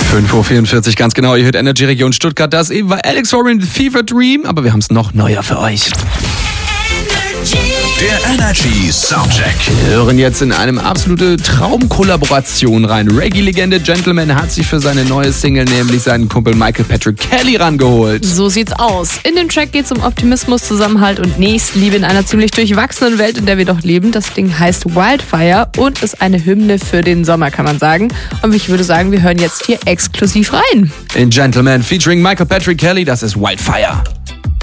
5:44 Uhr, ganz genau. Ihr hört Energy Region Stuttgart. Das eben war Alex Warren, Fever Dream. Aber wir haben es noch neuer für euch. Der Energy Soundcheck. Wir hören jetzt in eine absolute Traumkollaboration rein. Reggae-Legende Gentleman hat sich für seine neue Single nämlich seinen Kumpel Michael Patrick Kelly rangeholt. So sieht's aus. In dem Track geht's um Optimismus, Zusammenhalt und Nächstenliebe in einer ziemlich durchwachsenen Welt, in der wir doch leben. Das Ding heißt Wildfire und ist eine Hymne für den Sommer, kann man sagen. Und ich würde sagen, wir hören jetzt hier exklusiv rein. In Gentleman featuring Michael Patrick Kelly, das ist Wildfire.